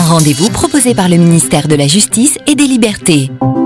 Un rendez-vous proposé par le ministère de la Justice et des Libertés.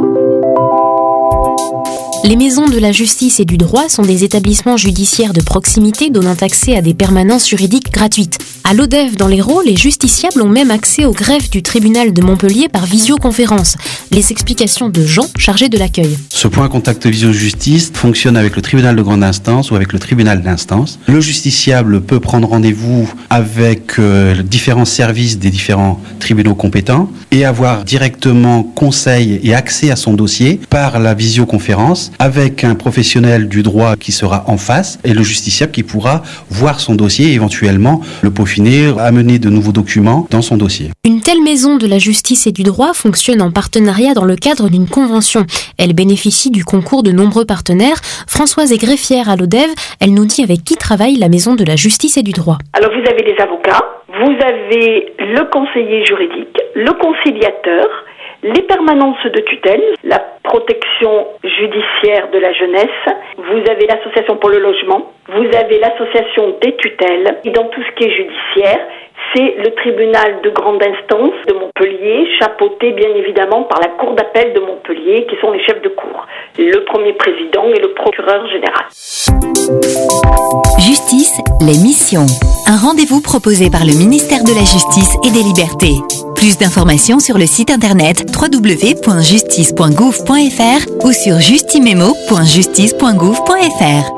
Les maisons de la justice et du droit sont des établissements judiciaires de proximité donnant accès à des permanences juridiques gratuites. À l'ODEV, dans l'Hérault, les justiciables ont même accès au greffe du tribunal de Montpellier par visioconférence. Les explications de Jean, chargé de l'accueil. Ce point contact visio-justice fonctionne avec le tribunal de grande instance ou avec le tribunal d'instance. Le justiciable peut prendre rendez-vous avec différents services des différents tribunaux compétents et avoir directement conseil et accès à son dossier par la visioconférence avec un professionnel du droit qui sera en face et le justiciable qui pourra voir son dossier et éventuellement le peaufiner, amener de nouveaux documents dans son dossier. Une telle maison de la justice et du droit fonctionne en partenariat dans le cadre d'une convention. Elle bénéficie du concours de nombreux partenaires. Françoise est greffière à l'ODEV. Elle nous dit avec qui travaille la maison de la justice et du droit. Alors vous avez les avocats, vous avez le conseiller juridique, le conciliateur, les permanences de tutelle, la protection judiciaire de la jeunesse, vous avez l'association pour le logement, vous avez l'association des tutelles, et dans tout ce qui est judiciaire, c'est le tribunal de grande instance de Montpellier, chapeauté bien évidemment par la cour d'appel de Montpellier, qui sont les chefs de cour, le premier président et le procureur général. Justice, les missions. Un rendez-vous proposé par le ministère de la Justice et des Libertés. Plus d'informations sur le site internet www.justice.gouv.fr ou sur justimemo.justice.gouv.fr.